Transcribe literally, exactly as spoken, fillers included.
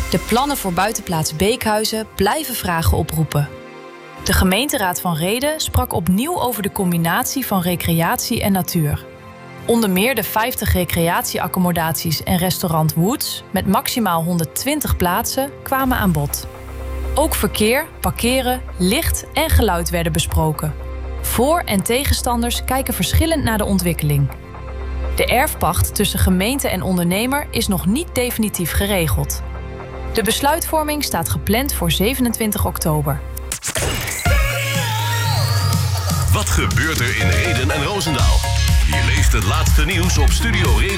De plannen voor buitenplaats Beekhuizen blijven vragen oproepen. De gemeenteraad van Rheden sprak opnieuw over de combinatie van recreatie en natuur. Onder meer de vijftig recreatieaccommodaties en restaurant Woods met maximaal honderdtwintig plaatsen kwamen aan bod. Ook verkeer, parkeren, licht en geluid werden besproken. Voor- en tegenstanders kijken verschillend naar de ontwikkeling. De erfpacht tussen gemeente en ondernemer is nog niet definitief geregeld. De besluitvorming staat gepland voor zevenentwintig oktober. Wat gebeurt er in Rheden en Roosendaal? Je leest het laatste nieuws op Studio Reden.